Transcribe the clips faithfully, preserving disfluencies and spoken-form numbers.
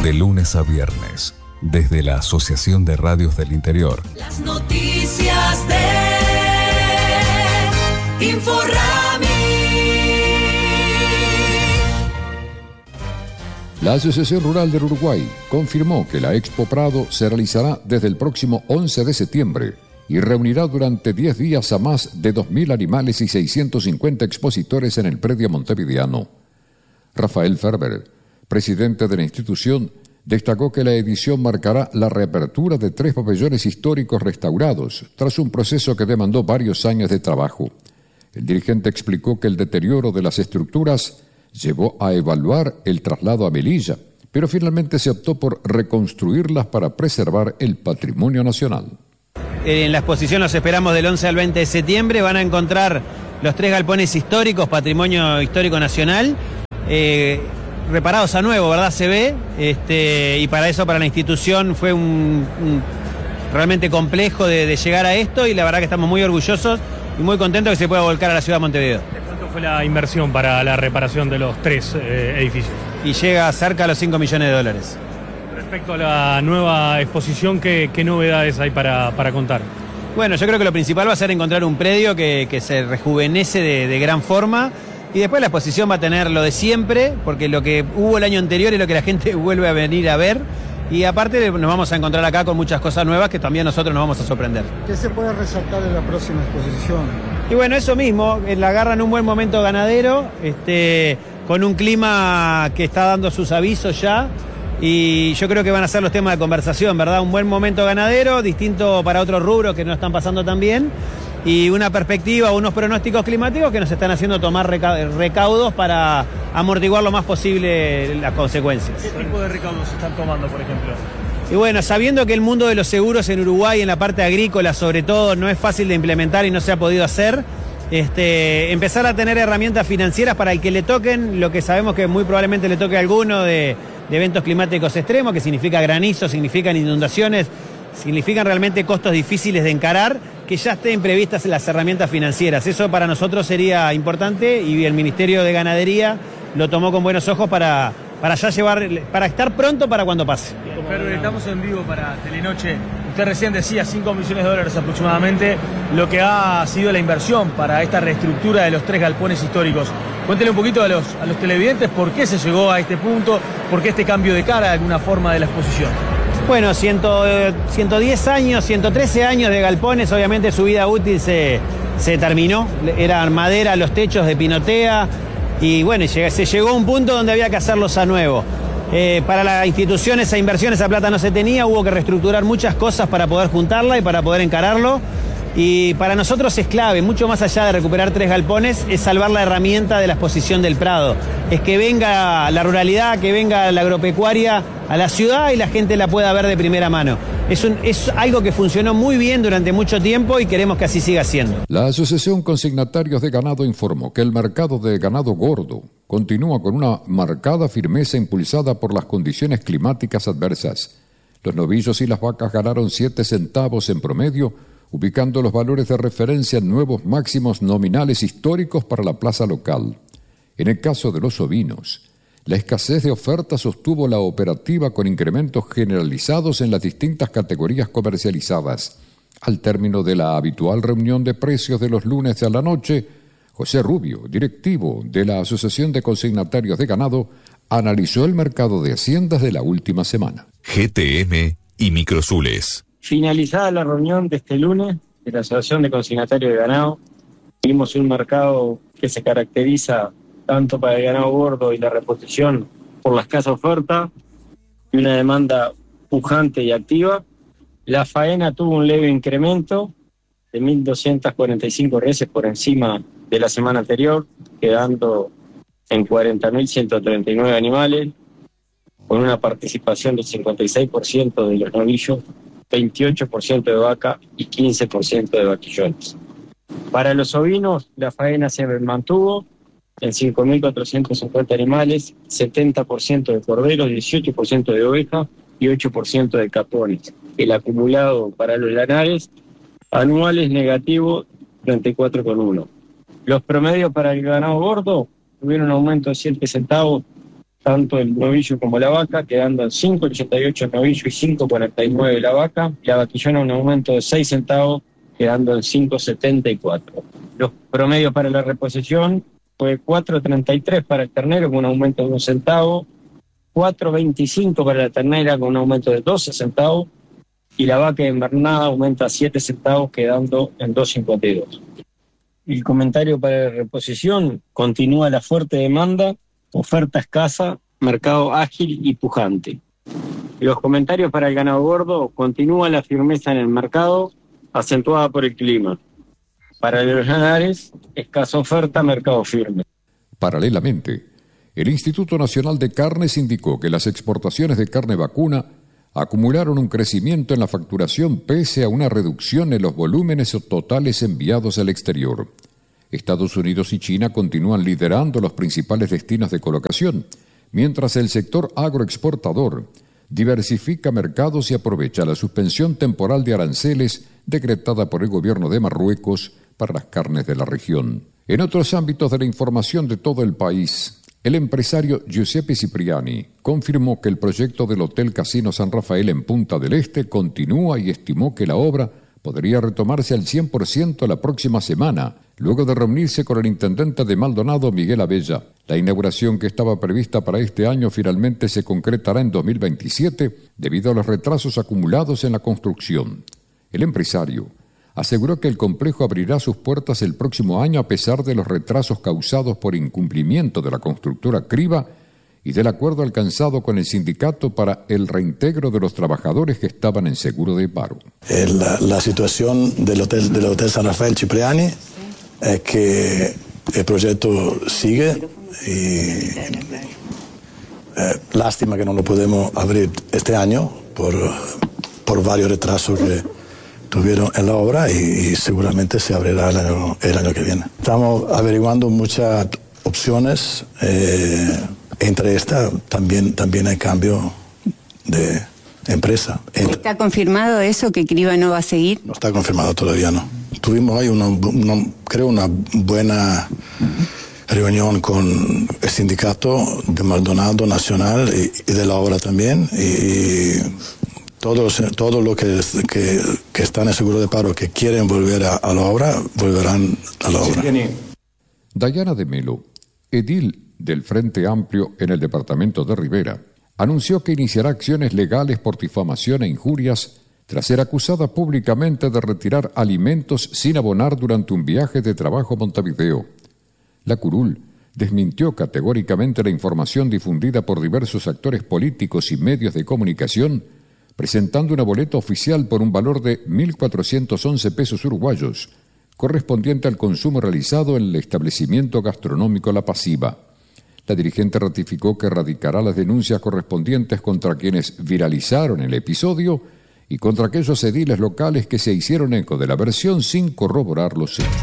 De lunes a viernes, desde la Asociación de Radios del Interior. Las noticias de Inforrami. La Asociación Rural del Uruguay confirmó que la Expo Prado se realizará desde el próximo once de septiembre y reunirá durante diez días a más de dos mil animales y seiscientos cincuenta expositores en el predio montevideano. Rafael Ferber, presidente de la institución, destacó que la edición marcará la reapertura de tres pabellones históricos restaurados, tras un proceso que demandó varios años de trabajo. El dirigente explicó que el deterioro de las estructuras llevó a evaluar el traslado a Melilla, pero finalmente se optó por reconstruirlas para preservar el patrimonio nacional. En la exposición los esperamos del once al veinte de septiembre, van a encontrar los tres galpones históricos, patrimonio histórico nacional, eh, reparados a nuevo, ¿verdad? Se ve, este, y para eso, para la institución fue un, un realmente complejo de, de llegar a esto, y la verdad que estamos muy orgullosos y muy contentos que se pueda volcar a la ciudad de Montevideo. ¿Cuánto fue la inversión para la reparación de los tres eh, edificios? Y llega cerca a los cinco millones de dólares. Respecto a la nueva exposición, ¿qué, qué novedades hay para, para contar? Bueno, yo creo que lo principal va a ser encontrar un predio que, que se rejuvenece de, de gran forma. Y después la exposición va a tener lo de siempre, porque lo que hubo el año anterior es lo que la gente vuelve a venir a ver. Y aparte nos vamos a encontrar acá con muchas cosas nuevas que también nosotros nos vamos a sorprender. ¿Qué se puede resaltar de la próxima exposición? Y bueno, eso mismo, la agarran un buen momento ganadero, este, con un clima que está dando sus avisos ya. Y yo creo que van a ser los temas de conversación, ¿verdad? Un buen momento ganadero, distinto para otros rubros que no están pasando tan bien. Y una perspectiva, unos pronósticos climáticos que nos están haciendo tomar recaudos para amortiguar lo más posible las consecuencias. ¿Qué tipo de recaudos se están tomando, por ejemplo? Y bueno, sabiendo que el mundo de los seguros en Uruguay, en la parte agrícola sobre todo, no es fácil de implementar y no se ha podido hacer, este, empezar a tener herramientas financieras para el que le toquen, lo que sabemos que muy probablemente le toque a alguno de, de eventos climáticos extremos, que significa granizo, significan inundaciones, significan realmente costos difíciles de encarar, que ya estén previstas las herramientas financieras. Eso para nosotros sería importante y el Ministerio de Ganadería lo tomó con buenos ojos para, para ya llevar, para estar pronto para cuando pase. Pero estamos en vivo para Telenoche. Usted recién decía cinco millones de dólares aproximadamente lo que ha sido la inversión para esta reestructura de los tres galpones históricos. Cuéntele un poquito a los, a los televidentes por qué se llegó a este punto, por qué este cambio de cara de alguna forma de la exposición. Bueno, ciento diez años, ciento trece años de galpones, obviamente su vida útil se, se terminó, eran madera los techos de pinotea y bueno, se llegó a un punto donde había que hacerlos a nuevo. Eh, para la institución esa inversión, esa plata no se tenía, hubo que reestructurar muchas cosas para poder juntarla y para poder encararlo. Y para nosotros es clave, mucho más allá de recuperar tres galpones, es salvar la herramienta de la exposición del Prado. Es que venga la ruralidad, que venga la agropecuaria a la ciudad y la gente la pueda ver de primera mano. Es, un, es algo que funcionó muy bien durante mucho tiempo y queremos que así siga siendo. La Asociación Consignatarios de Ganado informó que el mercado de ganado gordo continúa con una marcada firmeza impulsada por las condiciones climáticas adversas. Los novillos y las vacas ganaron siete centavos en promedio, ubicando los valores de referencia en nuevos máximos nominales históricos para la plaza local. En el caso de los ovinos, la escasez de oferta sostuvo la operativa con incrementos generalizados en las distintas categorías comercializadas. Al término de la habitual reunión de precios de los lunes a la noche, José Rubio, directivo de la Asociación de Consignatarios de Ganado, analizó el mercado de haciendas de la última semana. G T M y Microsules. Finalizada la reunión de este lunes de la Asociación de Consignatarios de Ganado, vimos un mercado que se caracteriza tanto para el ganado gordo y la reposición por la escasa oferta y una demanda pujante y activa. La faena tuvo un leve incremento de mil doscientas cuarenta y cinco reses por encima de la semana anterior, quedando en cuarenta mil ciento treinta y nueve animales, con una participación del cincuenta y seis por ciento de los novillos, veintiocho por ciento de vaca y quince por ciento de vaquillones. Para los ovinos, la faena se mantuvo en cinco mil cuatrocientos cincuenta animales, setenta por ciento de corderos, dieciocho por ciento de ovejas y ocho por ciento de capones. El acumulado para los lanares anuales negativo treinta y cuatro coma uno. Los promedios para el ganado gordo tuvieron un aumento de siete centavos tanto el novillo como la vaca, quedando en cinco ochenta y ocho el novillo y cinco cuarenta y nueve la vaca. La vaquillona un aumento de seis centavos, quedando en cinco setenta y cuatro. Los promedios para la reposición fue cuatro treinta y tres para el ternero con un aumento de un centavo, cuatro veinticinco para la ternera con un aumento de doce centavos y la vaca invernada aumenta siete centavos quedando en dos cincuenta y dos. El comentario para la reposición: continúa la fuerte demanda, oferta escasa, mercado ágil y pujante. Y los comentarios para el ganado gordo: continúa la firmeza en el mercado, acentuada por el clima. Para los lanares, escasa oferta, mercado firme. Paralelamente, el Instituto Nacional de Carnes indicó que las exportaciones de carne vacuna acumularon un crecimiento en la facturación pese a una reducción en los volúmenes totales enviados al exterior. Estados Unidos y China continúan liderando los principales destinos de colocación, mientras el sector agroexportador diversifica mercados y aprovecha la suspensión temporal de aranceles decretada por el gobierno de Marruecos para las carnes de la región. En otros ámbitos de la información de todo el país, el empresario Giuseppe Cipriani confirmó que el proyecto del Hotel Casino San Rafael en Punta del Este continúa y estimó que la obra podría retomarse al cien por ciento la próxima semana, luego de reunirse con el intendente de Maldonado, Miguel Abella. La inauguración, que estaba prevista para este año, finalmente se concretará en dos mil veintisiete debido a los retrasos acumulados en la construcción. El empresario aseguró que el complejo abrirá sus puertas el próximo año a pesar de los retrasos causados por incumplimiento de la constructora Criba y del acuerdo alcanzado con el sindicato para el reintegro de los trabajadores que estaban en seguro de paro. La, la situación del hotel, del Hotel San Rafael Cipriani es que el proyecto sigue y eh, lástima que no lo podemos abrir este año por, por varios retrasos que tuvieron en la obra y, y seguramente se abrirá el año, el año que viene. Estamos averiguando muchas opciones, eh, entre estas también, también hay cambio de empresa. ¿Está confirmado eso, que Criba no va a seguir? No está confirmado todavía, no. Tuvimos ahí una, una creo una buena reunión con el sindicato de Maldonado Nacional y, y de la obra también, y todos todo lo que, que, que están en seguro de paro que quieren volver a, a la obra, volverán a la obra. Dayana de Melo, edil del Frente Amplio en el departamento de Rivera, anunció que iniciará acciones legales por difamación e injurias tras ser acusada públicamente de retirar alimentos sin abonar durante un viaje de trabajo a Montevideo. La curul desmintió categóricamente la información difundida por diversos actores políticos y medios de comunicación, presentando una boleta oficial por un valor de mil cuatrocientos once pesos uruguayos, correspondiente al consumo realizado en el establecimiento gastronómico La Pasiva. La dirigente ratificó que radicará las denuncias correspondientes contra quienes viralizaron el episodio y contra aquellos ediles locales que se hicieron eco de la versión sin corroborar los hechos.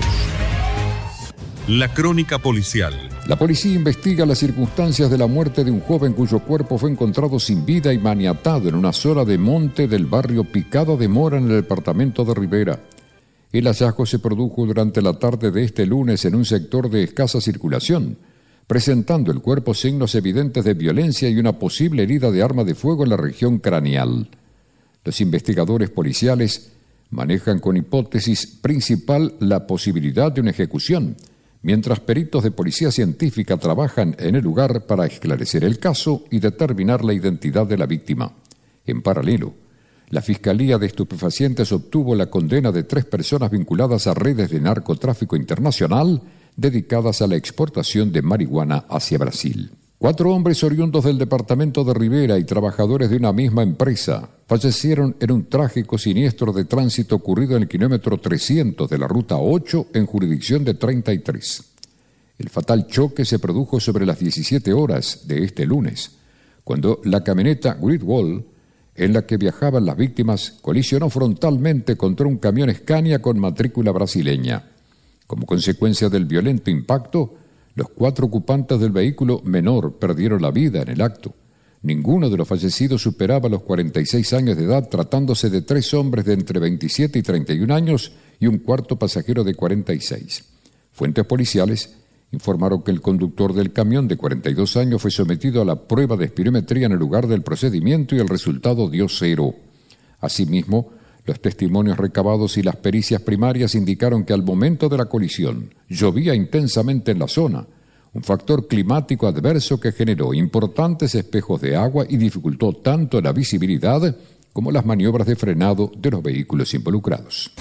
La crónica policial. La policía investiga las circunstancias de la muerte de un joven cuyo cuerpo fue encontrado sin vida y maniatado en una zona de monte del barrio Picada de Mora en el departamento de Rivera. El hallazgo se produjo durante la tarde de este lunes en un sector de escasa circulación, presentando el cuerpo signos evidentes de violencia y una posible herida de arma de fuego en la región craneal. Los investigadores policiales manejan con hipótesis principal la posibilidad de una ejecución, mientras peritos de policía científica trabajan en el lugar para esclarecer el caso y determinar la identidad de la víctima. En paralelo, la Fiscalía de Estupefacientes obtuvo la condena de tres personas vinculadas a redes de narcotráfico internacional dedicadas a la exportación de marihuana hacia Brasil. Cuatro hombres oriundos del departamento de Rivera y trabajadores de una misma empresa fallecieron en un trágico siniestro de tránsito ocurrido en el kilómetro trescientos de la ruta ocho en jurisdicción de treinta y tres. El fatal choque se produjo sobre las diecisiete horas de este lunes, cuando la camioneta Great Wall, en la que viajaban las víctimas, colisionó frontalmente contra un camión Scania con matrícula brasileña. Como consecuencia del violento impacto, los cuatro ocupantes del vehículo menor perdieron la vida en el acto. Ninguno de los fallecidos superaba los cuarenta y seis años de edad, tratándose de tres hombres de entre veintisiete y treinta y un años y un cuarto pasajero de cuarenta y seis. Fuentes policiales informaron que el conductor del camión de cuarenta y dos años fue sometido a la prueba de espirometría en el lugar del procedimiento y el resultado dio cero. Asimismo, los testimonios recabados y las pericias primarias indicaron que al momento de la colisión llovía intensamente en la zona, un factor climático adverso que generó importantes espejos de agua y dificultó tanto la visibilidad como las maniobras de frenado de los vehículos involucrados.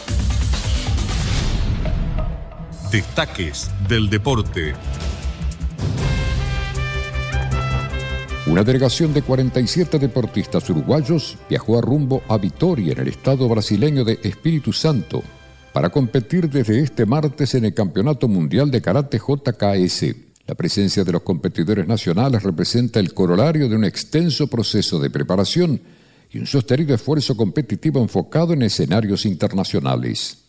Destaques del deporte. Una delegación de cuarenta y siete deportistas uruguayos viajó a rumbo a Vitória, en el estado brasileño de Espíritu Santo, para competir desde este martes en el Campeonato Mundial de Karate J K S. La presencia de los competidores nacionales representa el corolario de un extenso proceso de preparación y un sostenido esfuerzo competitivo enfocado en escenarios internacionales.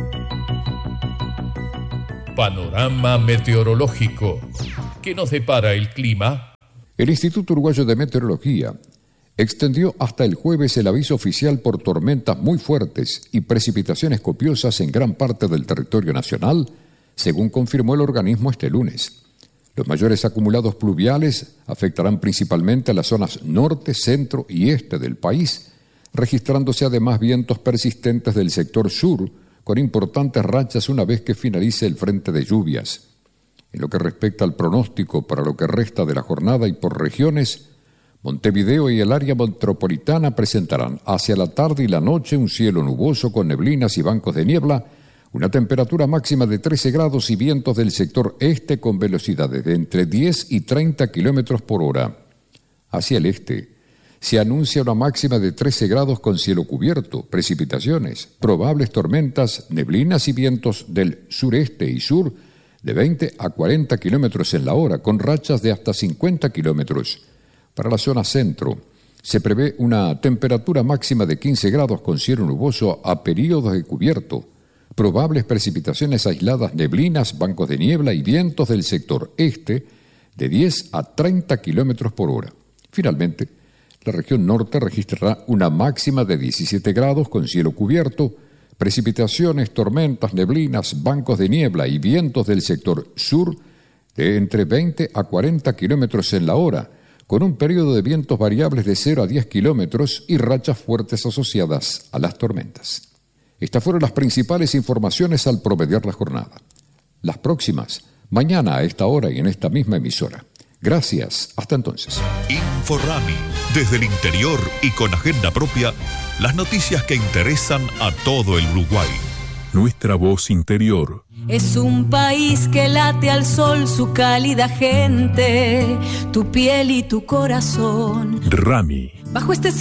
Panorama meteorológico. ¿Qué nos depara el clima? El Instituto Uruguayo de Meteorología extendió hasta el jueves el aviso oficial por tormentas muy fuertes y precipitaciones copiosas en gran parte del territorio nacional, según confirmó el organismo este lunes. Los mayores acumulados pluviales afectarán principalmente a las zonas norte, centro y este del país, registrándose además vientos persistentes del sector sur, con importantes rachas una vez que finalice el frente de lluvias. En lo que respecta al pronóstico para lo que resta de la jornada y por regiones, Montevideo y el área metropolitana presentarán hacia la tarde y la noche un cielo nuboso con neblinas y bancos de niebla, una temperatura máxima de trece grados y vientos del sector este con velocidades de entre diez y treinta kilómetros por hora. Hacia el este se anuncia una máxima de trece grados con cielo cubierto, precipitaciones, probables tormentas, neblinas y vientos del sureste y sur de veinte a cuarenta kilómetros en la hora, con rachas de hasta cincuenta kilómetros. Para la zona centro se prevé una temperatura máxima de quince grados con cielo nuboso a periodos de cubierto, probables precipitaciones aisladas, neblinas, bancos de niebla y vientos del sector este de diez a treinta kilómetros por hora. Finalmente, la región norte registrará una máxima de diecisiete grados con cielo cubierto, precipitaciones, tormentas, neblinas, bancos de niebla y vientos del sector sur de entre veinte a cuarenta kilómetros en la hora, con un periodo de vientos variables de cero a diez kilómetros y rachas fuertes asociadas a las tormentas. Estas fueron las principales informaciones al promediar la jornada. Las próximas, mañana a esta hora y en esta misma emisora. Gracias, hasta entonces. Inforrami, desde el interior y con agenda propia, las noticias que interesan a todo el Uruguay. Nuestra voz interior. Es un país que late al sol su cálida gente, tu piel y tu corazón. Rami. Bajo este